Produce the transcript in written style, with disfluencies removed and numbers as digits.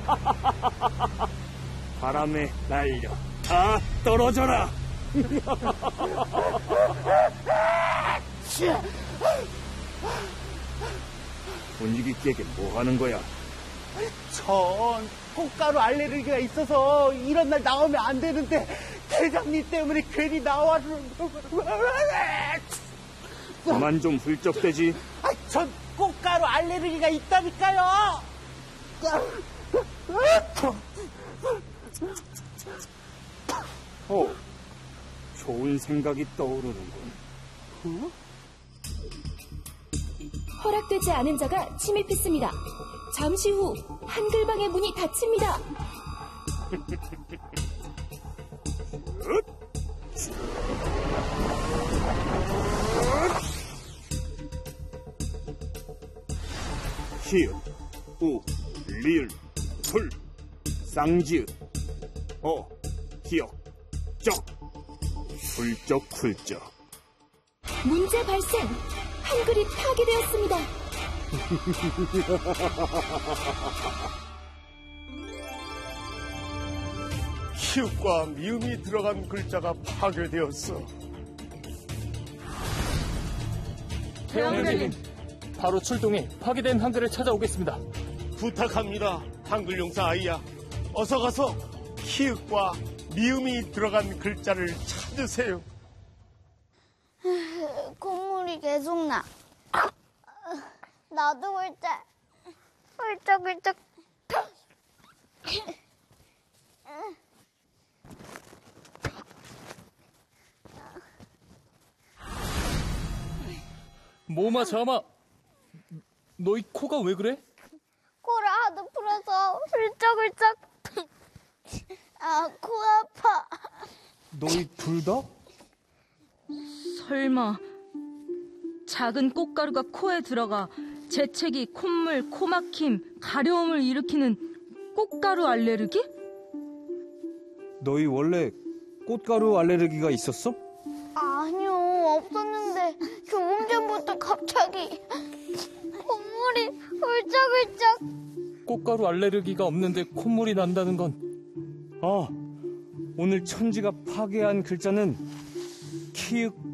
바람에 날려 다 떨어져라. 분위기 깨게 뭐 하는 거야? 전 꽃가루 알레르기가 있어서 이런 날 나오면 안 되는데 대장님 때문에 괜히 나와서. 그만 좀 훌쩍대지. 전 꽃가루 알레르기가 있다니까요. 좋은 생각이 떠오르는군. 허락되지 않은 자가 침입했습니다. 잠시 후 한글방의 문이 닫힙니다. 히읗, 우, 리을, 풀, 쌍지읒, 기역, 적, 훌쩍훌쩍. 문제 발생! 한글이 파괴되었습니다. 히읗과 미음이 들어간 글자가 파괴되었어. 태양대님, 바로 출동해 파괴된 한글을 찾아오겠습니다. 부탁합니다, 한글 용사 아이야. 어서 가서 히읗과 미음이 들어간 글자를 찾으세요. 콧물이 계속 나. 나도 훌쩍훌쩍. 모마 자마, 너희 코가 왜 그래? 코를 하도 풀어서 훌쩍훌쩍. 코 아파. 너희 둘 다? 설마 작은 꽃가루가 코에 들어가 재채기, 콧물, 코막힘, 가려움을 일으키는 꽃가루 알레르기? 너희 원래 꽃가루 알레르기가 있었어? 아니요, 없었는데 조금 전부터 갑자기 콧물이 훌쩍훌쩍. 꽃가루 알레르기가 없는데 콧물이 난다는 건 오늘 천지가 파괴한 글자는 키읔